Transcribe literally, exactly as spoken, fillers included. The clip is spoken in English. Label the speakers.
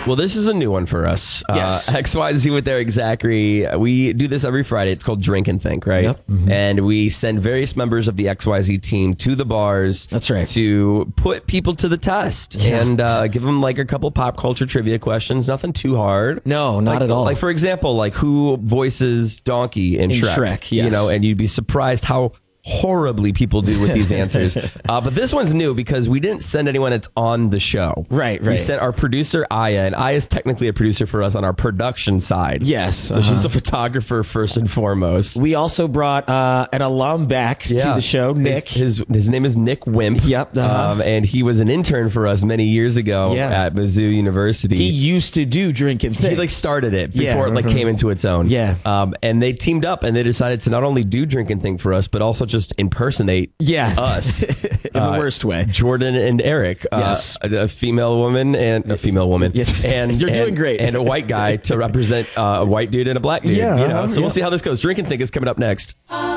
Speaker 1: Well, this is a new one for us.
Speaker 2: Yes.
Speaker 1: Uh, X Y Z with Eric Zachary. We do this every Friday. It's called Drink and Think, right?
Speaker 2: Yep. Mm-hmm.
Speaker 1: And we send various members of the X Y Z team to the bars.
Speaker 2: That's right.
Speaker 1: To put people to the test
Speaker 2: Yeah.
Speaker 1: and uh, give them like a couple pop culture trivia questions. Nothing too hard.
Speaker 2: No, not
Speaker 1: like,
Speaker 2: at all.
Speaker 1: Like, for example, like who voices Donkey in,
Speaker 2: In
Speaker 1: Shrek?
Speaker 2: Shrek, yes.
Speaker 1: You know, and you'd be surprised how horribly people do with these answers. Uh, but this one's new because we didn't send anyone that's on the show.
Speaker 2: Right,
Speaker 1: We
Speaker 2: right.
Speaker 1: sent our producer, Aya, and Aya's technically a producer for us on our production side.
Speaker 2: Yes.
Speaker 1: So she's a photographer first and foremost.
Speaker 2: We also brought uh, an alum back to the show, Nick.
Speaker 1: His, his, his name is Nick Wimp.
Speaker 2: Yep, uh-huh.
Speaker 1: Um, and he was an intern for us many years ago
Speaker 2: Yeah.
Speaker 1: at Mizzou University.
Speaker 2: He used to do Drink and Think.
Speaker 1: He like started it before
Speaker 2: Yeah,
Speaker 1: it like
Speaker 2: mhm.
Speaker 1: came into its own.
Speaker 2: Yeah.
Speaker 1: Um, and they teamed up and they decided to not only do Drink and Think for us, but also just impersonate
Speaker 2: yeah.
Speaker 1: us.
Speaker 2: in the
Speaker 1: Uh,
Speaker 2: worst way.
Speaker 1: Jordan and Eric, uh,
Speaker 2: Yes.
Speaker 1: a, a female woman and a female woman,
Speaker 2: Yes.
Speaker 1: and
Speaker 2: You're doing
Speaker 1: and-
Speaker 2: great.
Speaker 1: and a white guy to represent uh, a white dude and a black dude.
Speaker 2: Yeah,
Speaker 1: you know,
Speaker 2: uh-huh,
Speaker 1: so we'll
Speaker 2: yeah.
Speaker 1: see how this goes. Drink and Think is coming up next.